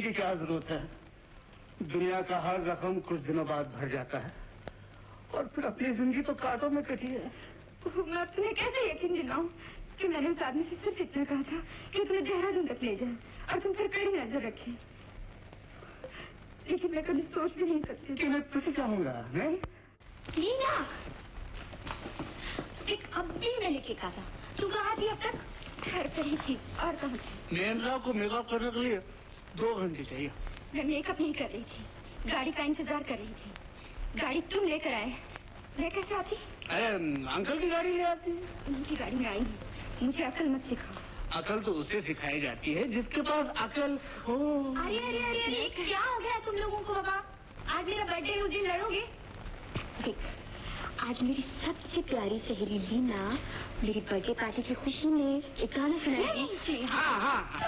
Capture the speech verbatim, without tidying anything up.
की क्या जरूरत है? दुनिया का हर जख्म कुछ दिनों बाद भर जाता है और फिर अपनी जिंदगी तो कांटों में कटी है। मैं तुम्हें कैसे यकीन दिलाऊं कि मैंने उस आदमी से सिर्फ इतना कहा था कि तुम्हें देहरादून तक ले जाए और तुम पर कड़ी नजर रखे, लेकिन मैं कभी सोच भी नहीं सकती कि मैं तुझे चाहूंगा। नहीं लीना, एक अब भी मैं लेके कहा था, तू कहाँ थी अब तक? घर पर ही थी। और कहाँ थी? नेंद्रा को मेकअप करने के लिए दो घंटे चाहिए। मैं मेकअप नहीं कर रही थी, गाड़ी का इंतजार कर रही थी। गाड़ी तुम लेकर आए, मैं कैसे आती? अरे अंकल की गाड़ी ले आती। उनकी गाड़ी में आई हूँ, मुझे अकल मत सिखाओ। अकल तो उसे सिखाई जाती है जिसके पास अकल हो। अरे अरे अरे अरे क्या हो गया तुम लोगों को बाबा? आज मेरा बर्थडे, उस दिन लड़ोगे? देख, आज मेरी सबसे प्यारी सहेली लीना मेरी बर्थडे पार्टी की खुशी में एक गाना सुनाएगी। हाँ हाँ